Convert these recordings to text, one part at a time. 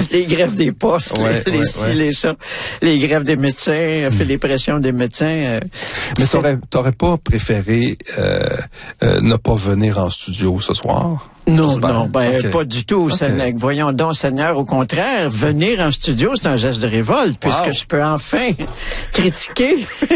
les grèves des postes, les ça, les grèves des médecins, fait les pressions des médecins. Mais t'aurais pas préféré ne pas venir en studio ce soir? Non, pas du tout. Okay. Voyons donc, Seigneur, au contraire, venir en studio, c'est un geste de révolte, puisque je peux enfin critiquer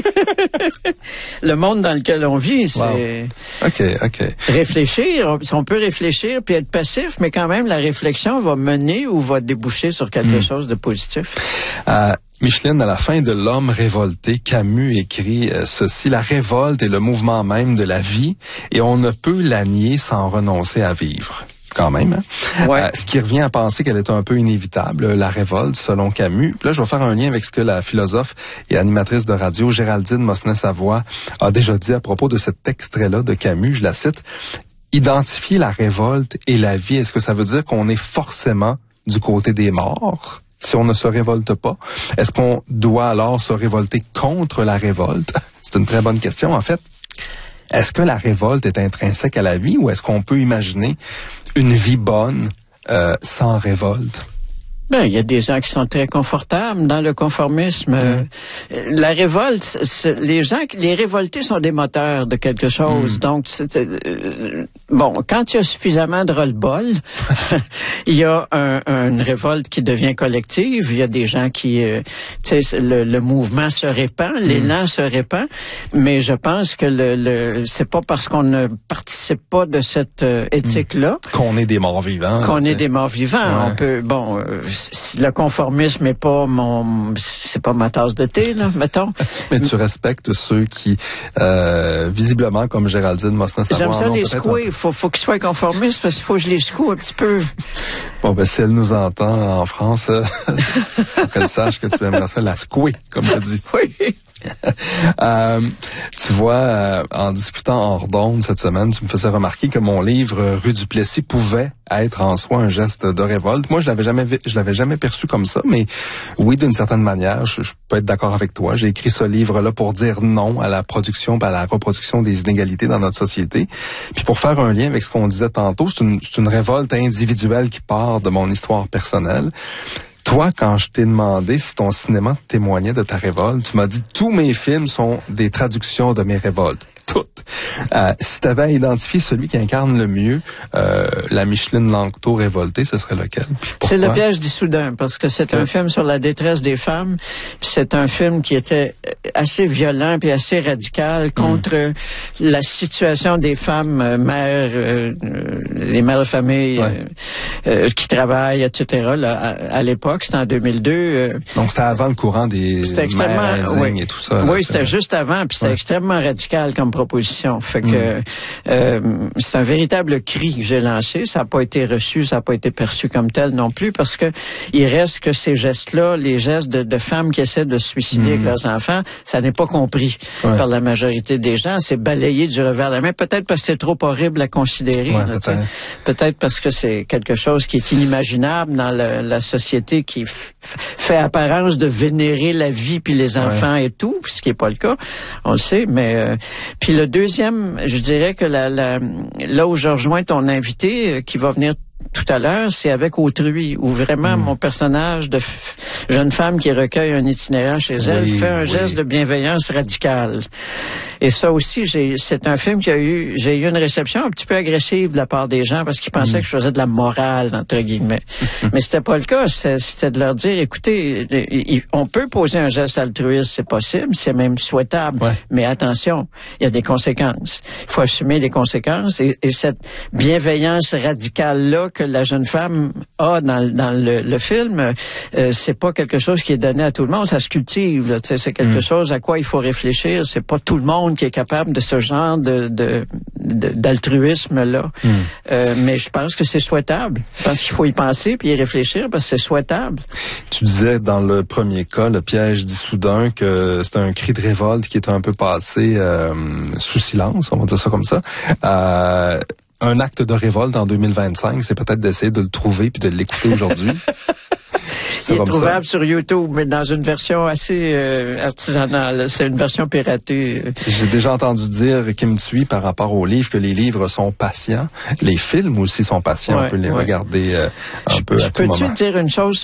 le monde dans lequel on vit. C'est réfléchir. On peut réfléchir puis être passif, mais quand même, la réflexion va mener ou va déboucher sur quelque chose de positif. Micheline, à la fin de L'Homme révolté, Camus écrit ceci: la révolte est le mouvement même de la vie et on ne peut la nier sans renoncer à vivre. Quand même, hein? Ouais. Ce qui revient à penser qu'elle est un peu inévitable, la révolte, selon Camus. Puis là, je vais faire un lien avec ce que la philosophe et animatrice de radio Géraldine Mosnet-Savoie a déjà dit à propos de cet extrait-là de Camus. Je la cite: identifier la révolte et la vie, est-ce que ça veut dire qu'on est forcément du côté des morts si on ne se révolte pas? Est-ce qu'on doit alors se révolter contre la révolte? C'est une très bonne question, en fait. Est-ce que la révolte est intrinsèque à la vie ou est-ce qu'on peut imaginer une vie bonne sans révolte? Ben, il y a des gens qui sont très confortables dans le conformisme. La révolte, les révoltés sont des moteurs de quelque chose. Donc, quand il y a suffisamment de ras-le-bol, il y a une révolte qui devient collective. Il y a des gens qui, le mouvement se répand, l'élan se répand. Mais je pense que c'est pas parce qu'on ne participe pas de cette éthique-là qu'on est des morts vivants. Qu'on est des morts vivants. Ouais. On peut, le conformisme n'est pas c'est pas ma tasse de thé, là, mettons. Mais tu respectes ceux qui, visiblement, comme Géraldine Mosnet-Savoie. J'aime ça les secouer. Faut qu'ils soient conformistes parce qu'il faut que je les secoue un petit peu. Bon, ben, si elle nous entend en France, faut qu'elle sache que tu aimerais ça la secouer, comme tu dis. Oui. Tu vois, en discutant hors d'onde cette semaine, tu me faisais remarquer que mon livre Rue du Plessis pouvait être en soi un geste de révolte. Moi, je l'avais jamais perçu comme ça, mais oui, d'une certaine manière, je peux être d'accord avec toi. J'ai écrit ce livre-là pour dire non à la production, à la reproduction des inégalités dans notre société. Puis pour faire un lien avec ce qu'on disait tantôt, c'est une révolte individuelle qui part de mon histoire personnelle. Toi, quand je t'ai demandé si ton cinéma témoignait de ta révolte, tu m'as dit tous mes films sont des traductions de mes révoltes. Toutes. Si tu avais à identifier celui qui incarne le mieux la Micheline Lanctot révoltée, ce serait lequel? C'est Le Piège d'Issoudun, parce que c'est un film sur la détresse des femmes. Puis c'est un film qui était assez violent puis assez radical contre la situation des femmes mères, les mères de famille qui travaillent, etc. Là, à l'époque, c'était en 2002. Donc c'était avant le courant des mères indignes et tout ça. Là, c'était juste avant, puis c'était extrêmement radical comme proposition. Fait que c'est un véritable cri que j'ai lancé. Ça n'a pas été reçu, ça n'a pas été perçu comme tel non plus, parce que il reste que ces gestes-là, les gestes de femmes qui essaient de se suicider avec leurs enfants, ça n'est pas compris par la majorité des gens. C'est balayé du revers de la main. Peut-être parce que c'est trop horrible à considérer. Ouais, là, peut-être parce que c'est quelque chose qui est inimaginable dans la société qui fait apparence de vénérer la vie puis les enfants et tout, ce qui n'est pas le cas. On le sait, mais puis le deuxième, je dirais que là où je rejoins ton invité qui va venir tout à l'heure, c'est avec Autrui, où vraiment mon personnage de jeune femme qui recueille un itinéraire chez elle fait un geste de bienveillance radicale. Et ça aussi, c'est un film j'ai eu une réception un petit peu agressive de la part des gens parce qu'ils pensaient que je faisais de la morale, entre guillemets. Mais c'était pas le cas. C'était de leur dire, écoutez, on peut poser un geste altruiste, c'est possible, c'est même souhaitable. Mais attention, il y a des conséquences. Il faut assumer les conséquences. Et cette bienveillance radicale-là que la jeune femme a dans le film, c'est pas quelque chose qui est donné à tout le monde. Ça se cultive. Là, c'est quelque chose à quoi il faut réfléchir. C'est pas tout le monde qui est capable de ce genre d'altruisme-là. Mais je pense que c'est souhaitable. Je pense qu'il faut y penser puis y réfléchir parce que c'est souhaitable. Tu disais dans le premier cas, Le Piège d'Issoudun, que c'était un cri de révolte qui était un peu passé sous silence, on va dire ça comme ça. Un acte de révolte en 2025, c'est peut-être d'essayer de le trouver puis de l'écouter aujourd'hui. Il est trouvable sur YouTube, mais dans une version assez artisanale. C'est une version piratée. J'ai déjà entendu dire, qui me suit par rapport aux livres, que les livres sont patients. Les films aussi sont patients. On peut les regarder un peu à tout moment. Peux-tu dire une chose